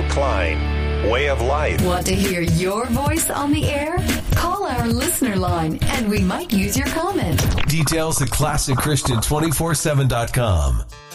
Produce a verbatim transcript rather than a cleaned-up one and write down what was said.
Klein, Way of Life. Want to hear your voice on the air? Call our listener line and we might use your comment. Details at classic christian two forty-seven dot com.